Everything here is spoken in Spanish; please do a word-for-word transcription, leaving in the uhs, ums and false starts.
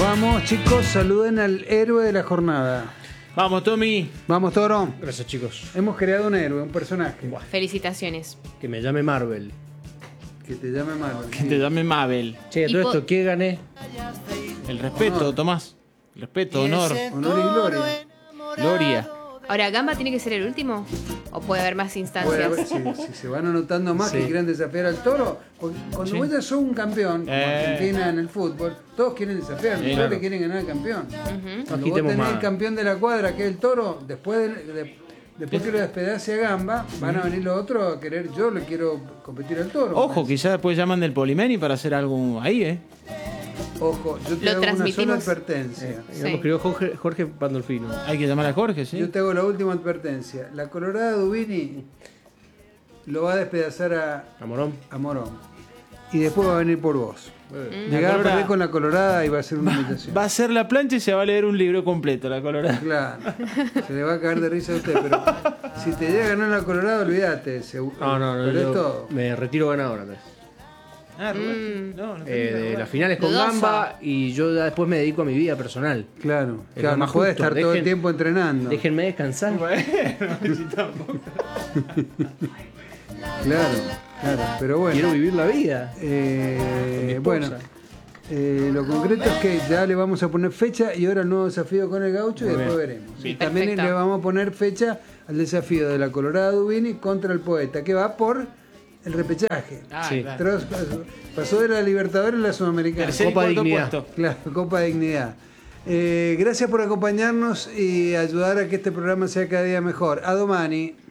Vamos, chicos, saluden al héroe de la jornada. Vamos, Tommy. Vamos, Toro. Gracias, chicos. Hemos creado un héroe, un personaje. Buah. Felicitaciones. Que me llame Marvel. Que te llame Marvel. Que te llame Mabel. Che, Y todo po- esto, ¿qué gané? El respeto, Honor. Tomás. Respeto, honor, Honor y gloria. gloria. Ahora, ¿Gamba tiene que ser el último? ¿O puede haber más Puede instancias? haber- si, si se van anotando más Sí. que quieren desafiar al Toro, porque cuando Sí. vos ya sos un campeón, como Eh. Argentina en el fútbol, todos quieren desafiar, Sí, todos claro. le quieren ganar al campeón. Ujú. Cuando vos quitemos tenés más. el campeón de la cuadra, que es el Toro, después de, de- después que lo despedace a Gamba, van a venir los otros a querer, yo le quiero competir al Toro. Ojo, quizás después llaman del Polimeni para hacer algo ahí, ¿eh? Ojo, yo te Lo hago una sola transmitimos. advertencia. Sí. Nos crió Jorge, Jorge Pandolfino. Hay que llamar a Jorge, ¿sí? Yo te hago la última advertencia. La Colorada Dubini lo va a despedazar a, A Morón. a Morón. Y después va a venir por vos. Eh. La Llegar a Colorada- perder con la Colorada y va a ser una humillación. Va a hacer la plancha y se va a leer un libro completo, la Colorada. Claro. Se le va a caer de risa a usted, pero si te llega a ganar la Colorada, olvídate. se- No, no, no. Pero yo es todo. me retiro ganador, Andrés. Ah, Mm. no, no, Eh, de las finales con Dudoso. Gamba y yo ya después me dedico a mi vida personal. Claro, Es claro, lo no más puede justo. estar todo el Dejen- tiempo entrenando. Déjenme descansar. Bueno, si tampoco. Claro, claro, pero bueno. Quiero vivir la vida. Eh, Con mi bueno, esposa. eh, lo concreto es que ya le vamos a poner fecha y ahora el nuevo desafío con el Gaucho y Muy después bien. veremos. Sí, y también perfecto. le vamos a poner fecha al desafío de la Colorada Dubini contra el Poeta, que va por el repechaje. Ah, Sí. claro. Tras- Pasó de la Libertadores a la Sudamericana. Tercer y Copa cuarto Dignidad. puesto. Claro, Copa Dignidad. Eh, gracias por acompañarnos y ayudar a que este programa sea cada día mejor. A Domani.